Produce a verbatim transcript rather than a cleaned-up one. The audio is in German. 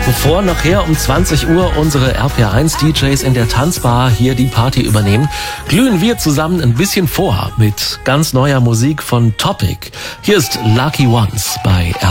Bevor nachher um zwanzig Uhr unsere R P R eins D Js in der Tanzbar hier die Party übernehmen, glühen wir zusammen ein bisschen vor mit ganz neuer Musik von Topic. Hier ist Lucky Ones bei R P R.